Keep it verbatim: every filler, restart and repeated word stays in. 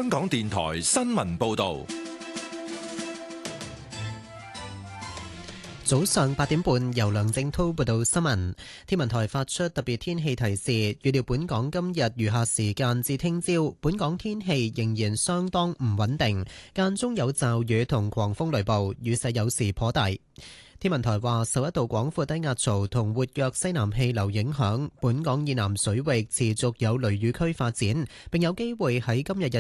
香港電台新聞報道。 早上八點半，由梁正滔報道新聞。天文台發出特別天氣提示，預料本港今日餘下時間至聽朝，本港天氣仍然相當唔穩定，間中有驟雨同狂風雷暴，雨勢有時頗大。天文台話，受一道廣闊低壓槽同活躍西南氣流影響，本港以南水域持續有雷雨區發展，並有機會喺今日日